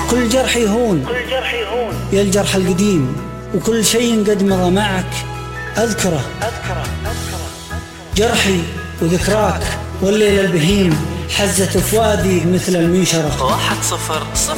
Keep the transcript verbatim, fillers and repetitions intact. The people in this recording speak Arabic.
كل جرح يهون يا الجرح القديم، وكل شيء قد مضى معك أذكره. جرحي وذكراك والليل البهيم حزت فؤادي مثل المنشرة. واحد صفر صفر